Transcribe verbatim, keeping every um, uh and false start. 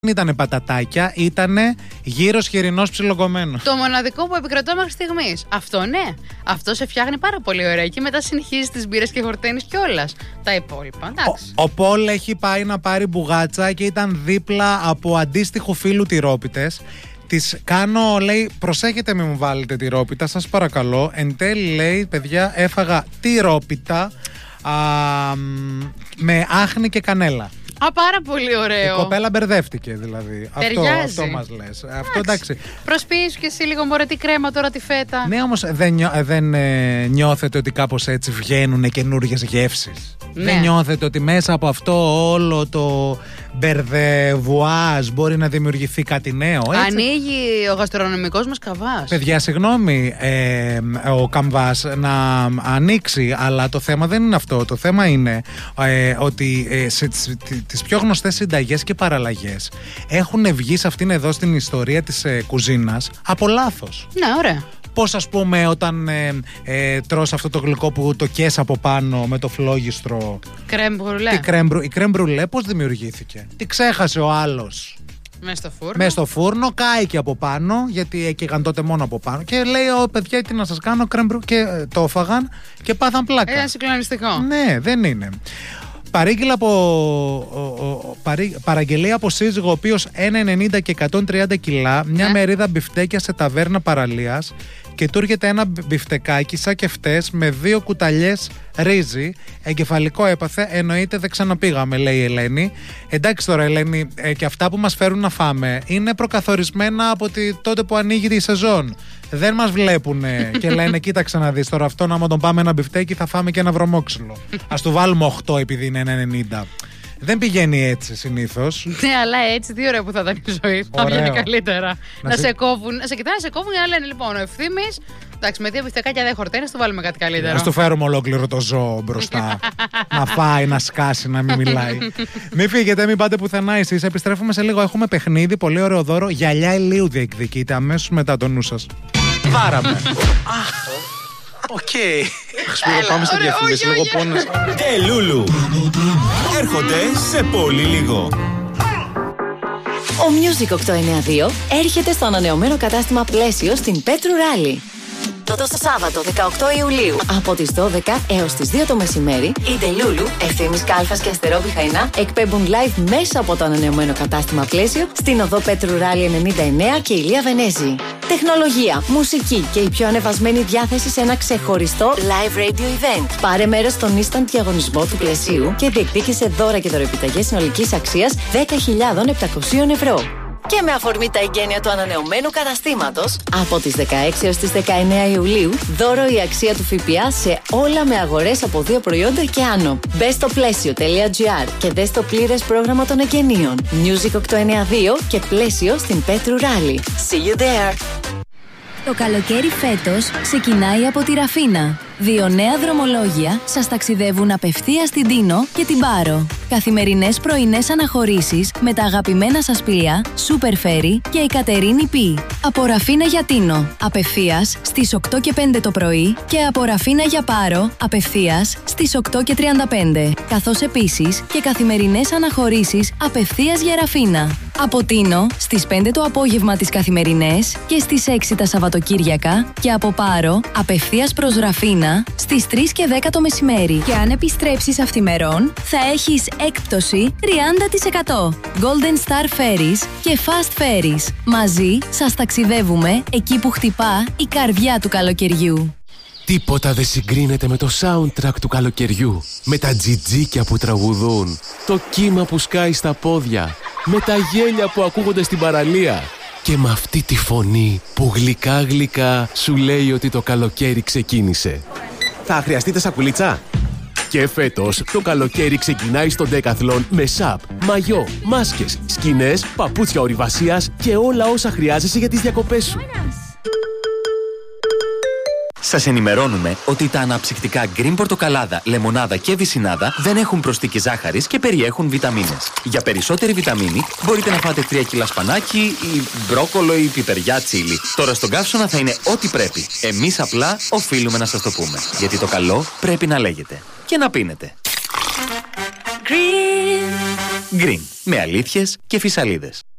ήτανε πατατάκια, ήτανε γύρος χοιρινός ψιλοκομμένος. Το μοναδικό που επικρατώ μέχρι στιγμής. Αυτό ναι. Αυτό σε φτιάχνει πάρα πολύ ωραία. Και μετά συνεχίζει τις μπύρες και χορταίνεις κιόλας. Τα υπόλοιπα, εντάξει. Ο, ο Πολ έχει πάει να πάρει μπουγάτσα και ήταν δίπλα από αντίστοιχο φίλου τυρόπιτες. Της κάνω, λέει, προσέχετε μην μου βάλετε τυρόπιτα, σας παρακαλώ. Εν τέλει, λέει, παιδιά, έφαγα τυρόπιτα α, με άχνη και κανέλα. Α, πάρα πολύ ωραίο. Η κοπέλα μπερδεύτηκε δηλαδή. Αυτό, αυτό μας λες. Αυτό εντάξει. Προσποιήσου και εσύ λίγο μωρέ τη κρέμα τώρα τη φέτα. Ναι, όμως δεν, νιώ, δεν ε, νιώθετε ότι κάπως έτσι βγαίνουν καινούργιες γεύσεις. Ναι. Δεν νιώθετε ότι μέσα από αυτό όλο το μπερδεβουάζ μπορεί να δημιουργηθεί κάτι νέο, έτσι? Ανοίγει ο γαστρονομικός μας καμβάς. Παιδιά, συγγνώμη, ε, ο καμβάς να ανοίξει, αλλά το θέμα δεν είναι αυτό. Το θέμα είναι ε, ότι ε, σε τις πιο γνωστές συνταγές και παραλλαγές έχουν βγει σε αυτήν εδώ στην ιστορία της ε, κουζίνας από λάθος. Ναι, ωραία. Πώς, ας πούμε, όταν ε, ε, τρως αυτό το γλυκό που το κες από πάνω με το φλόγιστρο. Κρέμ μπρουλέ. Η κρέμ μπρουλέ πώς δημιουργήθηκε? Τι ξέχασε ο άλλος? Μες στο φούρνο. Μες στο φούρνο, κάηκε από πάνω, γιατί έκαιγαν τότε μόνο από πάνω. Και λέει, Ω παιδιά, τι να σας κάνω, κρέμ μπρουλέ. Και ε, το έφαγαν και πάθαν πλάκα. Ένα συγκλονιστικό. Ναι, δεν είναι. Παρήγγειλα από, ο, ο, παρή, παραγγελία από σύζυγο, ο οποίος ένα ενενήντα και εκατόν τριάντα κιλά, μια ναι. μερίδα μπιφτέκια σε ταβέρνα παραλίας και του έρχεται ένα μπιφτεκάκι σαν κεφτές με δύο κουταλιές ρύζι. Εγκεφαλικό έπαθε, εννοείται δεν ξαναπήγαμε, λέει η Ελένη. Εντάξει τώρα, Ελένη, ε, και αυτά που μας φέρουν να φάμε είναι προκαθορισμένα από τη, τότε που ανοίγει η σεζόν. Δεν μας βλέπουνε και λένε, κοίταξε να δεις τώρα αυτόν, άμα τον πάμε ένα μπιφτέκι θα φάμε και ένα βρωμόξυλο. Ας του βάλουμε οκτώ επειδή είναι ένα ενενήντα. Δεν πηγαίνει έτσι συνήθως. Ναι, αλλά έτσι τι ωραία που θα ήταν η ζωή. Θα βγαίνει καλύτερα. Να, να, σε... σε κόβουν, να σε κοιτάνε, να σε κόβουν και να λένε, λοιπόν, ο Ευθύμης, εντάξει, με δύο μπιφτεκάκια δεν χορταίνει, του βάλουμε κάτι καλύτερο. Ας του φέρουμε ολόκληρο το ζώο μπροστά. Να φάει, να σκάσει, να μην μιλάει. Μην φύγετε, μην πάτε πουθενά εσείς. Επιστρέφουμε σε λίγο. Έχουμε παιχνίδι, πολύ ωραίο δώρο. Γυαλιά ηλίου διεκδικείται αμέσως μετά το νου σας. Βάραμε. Οκ. Σπύρο, πάμε σε διαφήμιση, λόγω πόνος. Τελούλου. Έρχονται σε πολύ λίγο. Ο Music οκτακόσια ενενήντα δύο έρχεται στο ανανεωμένο κατάστημα Πλαίσιο στην Πέτρου Ράλι. Toto στο Σάββατο δεκαοκτώ Ιουλίου από τις δώδεκα έως τις δύο το μεσημέρι, η Τελούλου, Ευθύμης Κάλφας και Αστερό Πιχαϊνά εκπέμπουν live μέσα από το ανανεωμένο κατάστημα Πλαίσιο στην οδό Πέτρου Ράλι ενενήντα εννέα και Ηλία Βενέζη. Τεχνολογία, μουσική και η πιο ανεβασμένη διάθεση σε ένα ξεχωριστό live radio event. Πάρε μέρος στον instant διαγωνισμό του Πλαισίου και διεκδίκησε δώρα και δωρεπιταγές συνολικής αξίας δέκα χιλιάδες επτακόσια ευρώ. Και με αφορμή τα εγγένεια του ανανεωμένου καταστήματος, από τις δεκαέξι έως τις δεκαεννέα Ιουλίου, δώρο η αξία του ΦΠΑ σε όλα με αγορές από δύο προϊόντα και άνω. Μπες στο πλαίσιο τελεία τζι άρ και δες το πλήρες πρόγραμμα των εγγενείων. Music οκτακόσια ενενήντα δύο και Πλαίσιο στην Πέτρου Ράλι. See you there! Το καλοκαίρι φέτος ξεκινάει από τη Ραφίνα. Δύο νέα δρομολόγια σας ταξιδεύουν απευθείας στην Τίνο και την Πάρο. Καθημερινές πρωινές αναχωρήσεις με τα αγαπημένα σας πλοία Super Ferry και η Κατερίνη Πι. Από Ραφίνα για Τίνο, απευθείας στις οκτώ και πέντε το πρωί και από Ραφίνα για Πάρο, απευθείας στις οκτώ και τριάντα πέντε. Καθώς επίσης και καθημερινές αναχωρήσεις απευθείας για Ραφίνα. Από Τίνο στις πέντε το απόγευμα τις καθημερινές και στις έξι τα Σαββατοκύριακα και από Πάρο απευθείας προς Ραφίνα στις τρεις και δέκα το μεσημέρι. Και αν επιστρέψεις αυθημερών θα έχεις έκπτωση τριάντα τοις εκατό. Golden Star Ferries και Fast Ferries. Μαζί σας ταξιδεύουμε εκεί που χτυπά η καρδιά του καλοκαιριού. Τίποτα δεν συγκρίνεται με το soundtrack του καλοκαιριού. Με τα τζιτζίκια που τραγουδούν, το κύμα που σκάει στα πόδια, με τα γέλια που ακούγονται στην παραλία και με αυτή τη φωνή που γλυκά γλυκά σου λέει ότι το καλοκαίρι ξεκίνησε. Θα χρειαστείτε σακουλίτσα? Και φέτος το καλοκαίρι ξεκινάει στο Decathlon με σαπ, μαγιό, μάσκες, σκηνές, παπούτσια ορειβασίας και όλα όσα χρειάζεσαι για τις διακοπές σου. Σας ενημερώνουμε ότι τα αναψυκτικά γκριν πορτοκαλάδα, λεμονάδα και βυσσινάδα δεν έχουν προσθήκη ζάχαρης και περιέχουν βιταμίνες. Για περισσότερη βιταμίνη μπορείτε να φάτε τρία κιλά σπανάκι ή μπρόκολο ή πιπεριά τσίλι. Τώρα στον καύσωνα θα είναι ό,τι πρέπει. Εμείς απλά οφείλουμε να σας το πούμε. Γιατί το καλό πρέπει να λέγεται και να πίνετε. Green. Green, με αλήθειες και φυσαλίδες.